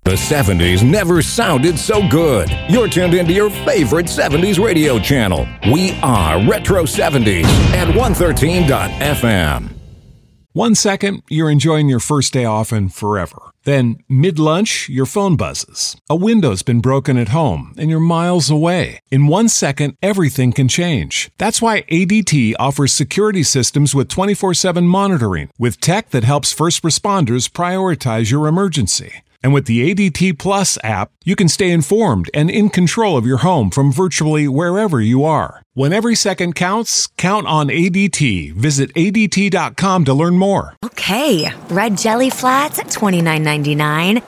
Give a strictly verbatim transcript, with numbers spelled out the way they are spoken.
The seventies never sounded so good. You're tuned into your favorite seventies radio channel. We are Retro seventies at one thirteen F M. One second, you're enjoying your first day off and forever. Then, mid-lunch, your phone buzzes. A window's been broken at home, and you're miles away. In one second, everything can change. That's why A D T offers security systems with twenty-four seven monitoring, with tech that helps first responders prioritize your emergency. And with the A D T Plus app, you can stay informed and in control of your home from virtually wherever you are. When every second counts, count on A D T. Visit A D T dot com to learn more. Okay, red jelly flats at twenty-nine ninety-nine.